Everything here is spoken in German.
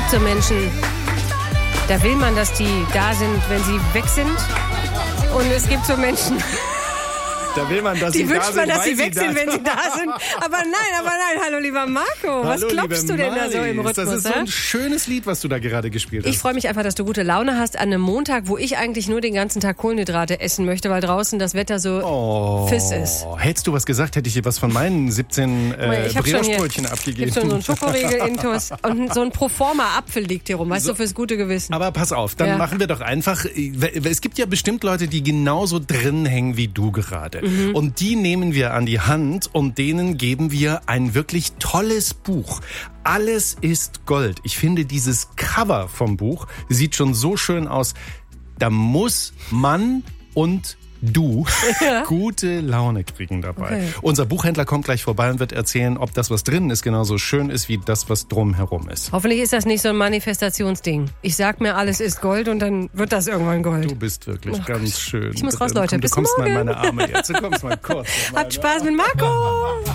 gibt so Menschen, da will man, dass die da sind, wenn sie weg sind. Und es gibt so Menschen, Da will man, dass die sie da wünscht sind, man, dass weil sie weg sind, wenn sie da sind. Aber nein. Hallo, lieber Marco. Was Hallo, klopfst liebe du denn da so im Maris. Rhythmus? Das ist so ein schönes Lied, was du da gerade gespielt hast. Ich freue mich einfach, dass du gute Laune hast an einem Montag, wo ich eigentlich nur den ganzen Tag Kohlenhydrate essen möchte, weil draußen das Wetter so fiss ist. Hättest du was gesagt, hätte ich dir was von meinen 17 Brioche-Brötchen abgegeben. Ich habe schon so einen Schokoriegel-Intus und so ein Proforma-Apfel liegt hier rum, weißt du, fürs gute Gewissen. Aber pass auf, dann machen wir doch einfach, es gibt ja bestimmt Leute, die genauso drin hängen wie du gerade. Und die nehmen wir an die Hand und denen geben wir ein wirklich tolles Buch. Alles ist Gold. Ich finde, dieses Cover vom Buch sieht schon so schön aus. Da muss man und du gute Laune kriegen dabei. Okay. Unser Buchhändler kommt gleich vorbei und wird erzählen, ob das, was drinnen ist, genauso schön ist, wie das, was drumherum ist. Hoffentlich ist das nicht so ein Manifestationsding. Ich sag mir, alles ist Gold und dann wird das irgendwann Gold. Du bist wirklich ganz schön. Ich muss raus, Leute. Du Bis kommst morgen. mal in meine Arme jetzt. Du kommst mal kurz. Habt Spaß mit Marco.